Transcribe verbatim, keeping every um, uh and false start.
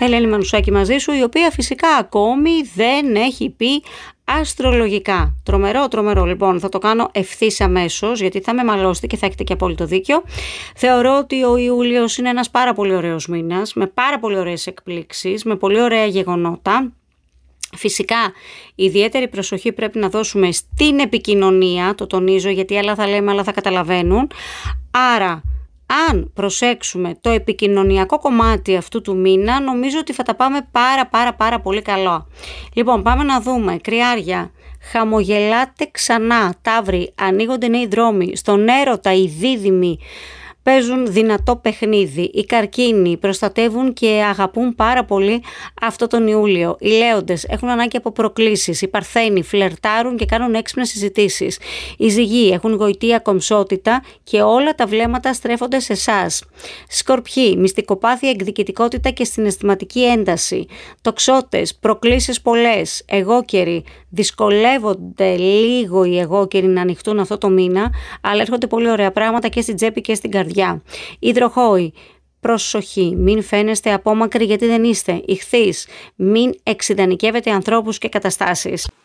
Ελένη Μανουσάκη μαζί σου, η οποία φυσικά ακόμη δεν έχει πει αστρολογικά. Τρομερό, τρομερό. Λοιπόν, θα το κάνω ευθύς αμέσως, γιατί θα με μαλώσετε και θα έχετε και απόλυτο δίκιο. Θεωρώ ότι ο Ιούλιος είναι ένας πάρα πολύ ωραίος μήνας, με πάρα πολύ ωραίες εκπλήξεις, με πολύ ωραία γεγονότα. Φυσικά, ιδιαίτερη προσοχή πρέπει να δώσουμε στην επικοινωνία, το τονίζω, γιατί άλλα θα λέμε, άλλα θα καταλαβαίνουν. Άρα, αν προσέξουμε το επικοινωνιακό κομμάτι αυτού του μήνα, νομίζω ότι θα τα πάμε πάρα πάρα πάρα πολύ καλό. Λοιπόν, πάμε να δούμε. Κρυάρια, χαμογελάτε ξανά. Ταύροι, ανοίγονται νέοι δρόμοι. Στον έρωτα οι δίδυμοι παίζουν δυνατό παιχνίδι. Οι καρκίνοι προστατεύουν και αγαπούν πάρα πολύ αυτό τον Ιούλιο. Οι λέοντες έχουν ανάγκη από προκλήσεις. Οι παρθένοι φλερτάρουν και κάνουν έξυπνες συζητήσεις. Οι ζυγοί έχουν γοητεία κομψότητα και όλα τα βλέμματα στρέφονται σε εσάς. Σκορπιοί, μυστικοπάθεια, εκδικητικότητα και συναισθηματική ένταση. Τοξότες, προκλήσεις πολλές. Εγώκεροι, δυσκολεύονται λίγο οι εγώκεροι να ανοιχτούν αυτό το μήνα, αλλά έρχονται πολύ ωραία πράγματα και στην τσέπη και στην καρδιά. Υδροχόοι, προσοχή, μην φαίνεστε απόμακροι γιατί δεν είστε. Ιχθύς, μην εξιδανικεύετε ανθρώπους και καταστάσεις.